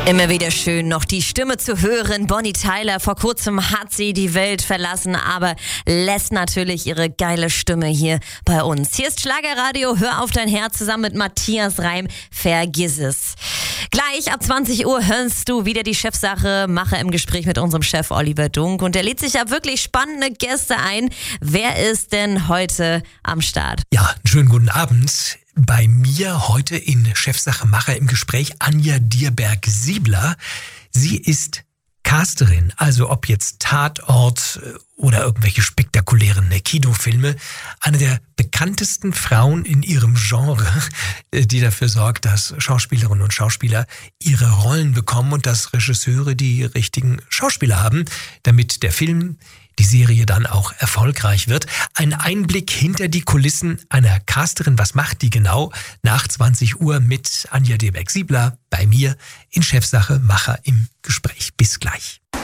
Immer wieder schön, noch die Stimme zu hören. Bonnie Tyler, vor kurzem hat sie die Welt verlassen, aber lässt natürlich ihre geile Stimme hier bei uns. Hier ist Schlagerradio, hör auf dein Herz zusammen mit Matthias Reim, vergiss es. Gleich ab 20 Uhr hörst du wieder die Chefsache Macher im Gespräch mit unserem Chef Oliver Dunk. Und der lädt sich ja wirklich spannende Gäste ein. Wer ist denn heute am Start? Ja, einen schönen guten Abend. Bei mir heute in Chefsache Macher im Gespräch Anja Dierberg-Siebler. Sie ist Casterin, also ob jetzt Tatort oder irgendwelche spektakulären Kinofilme. Eine der bekanntesten Frauen in ihrem Genre, die dafür sorgt, dass Schauspielerinnen und Schauspieler ihre Rollen bekommen und dass Regisseure die richtigen Schauspieler haben, damit der Film, die Serie dann auch erfolgreich wird. Ein Einblick hinter die Kulissen einer Casterin. Was macht die genau? Nach 20 Uhr mit Anja Dierberg-Siebler bei mir in Chefsache Macher im Gespräch. Bis gleich.